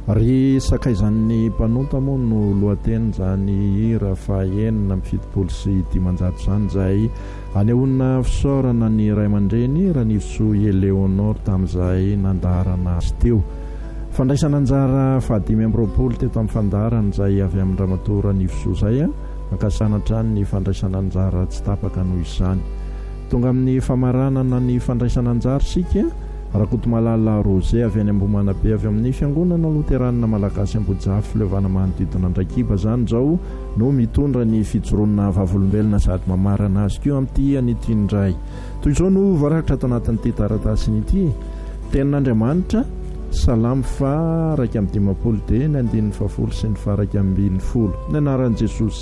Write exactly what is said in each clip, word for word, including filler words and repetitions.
ry sakaizan'ny mpanota moa no lohateny zany hira fa enina mifitopolo sy dimanjato zany zay anehoana fisaorana ny ray aman-dreny raha niso Eleonor tamin'izay nandarana azy teo. Fandraisana anjara fahadimy amby roapolo teto amin'ny fandarana izay avy amin'ny Ramatora niso zay a makasanatra ny fandraisana anjara tsy tapaka noho izany. Tonga amin'ny famaranana ny fandraisana anjara sika Rakotomalala Rose avy any Ambomanabe avy amin'ny fiangonana Luteranina Malagasy Ambojafy Levana manodidina Andrakiba zany zao no mitondra ny fijoroana vavolombelona sady mamarana azy keo amin'ity an'ity indray. Toy izao no voarakitra ato anatin'ity taratasiny ity. Tenin'Andriamanitra salamy fa raika amby dimapolo dia ny andininy fafolo sy ny faraika ambin'ny folo. Ny anaran'i Jesosy.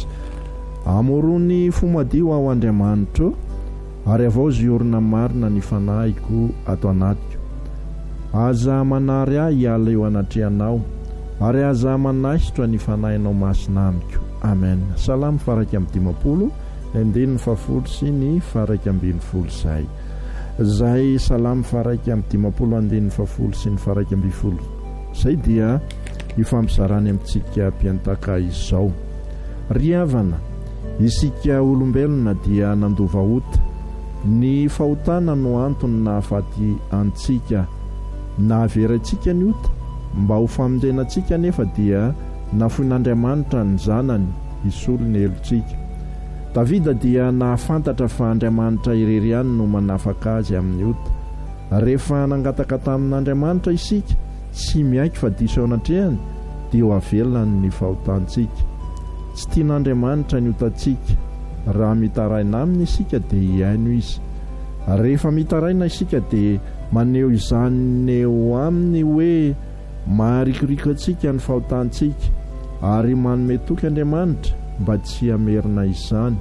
Amorony fomadio ao Andriamanitra ary avao zy orona marina ny fanahiko ato anatiko. Aza manary ahy hiala eo anatrehanao ary aza manahisitra ny fanahinao masina amiko. Amen. Salamy faraika amby dimapolo andininy fafolo sy ny faraika ambin'ny folo zay. Zay salamy faraika amby dimapolo andininy fafolo sy ny faraika ambin'ny folo zay dia ifampizarany amintsika mpiantaka izao. Ry havana, isika olombelona dia nandova ota. Ny fahotana no antony nahafaty antsika nahaverantsika ny ota mba ho famonjenantsika, nefa dia nafoin'Andriamanitra ny zanany isolo ny elontsika. Davida dia nahafantatra fa Andriamanitra irery ihany no manafaka azy amin'ny ota. Rehefa nangataka tamin'Andriamanitra isika tsy miaiky fa diso ao anatrehany dia ho avelany ny fahotantsika. Tsy tian'Andriamanitra ny otantsika. Raha mitaraina aminy isika dia hiaino izy. Rehefa mitaraina isika dia maneho izany eo aminy hoe maharikoriko antsika ny fahotantsika ary manome toky Andriamanitra mba tsy hamerina izany.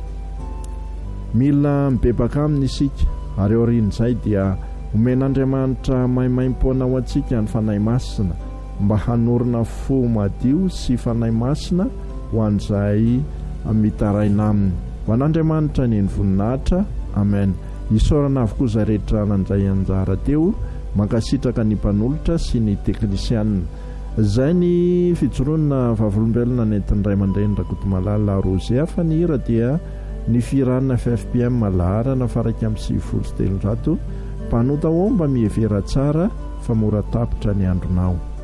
Mila mibebaka aminy isika ary aorian'izay dia omen'Andriamanitra maimaim-poana ho antsika ny fanahy masina mba hanorina fo madio sy fanahy masina ho an'izay mitaraina aminy. Ho an'Andriamanitra ny voninahitra. Amen. Isaorana avokoa izay rehetra nanjay anjara teo, mankasitraka ny mpanolotra sy ny teknisianina. Izay ny fijoroana vavolombelona nentin'ny ray aman-dreny Rakotomalala Rose. Fa ny hira dia ny firanana F F P M Malahara nafaraka amin'ny sivifolo sy telonjato. Mpanota ao mba mihevera tsara fa mora tapitra ny andronao.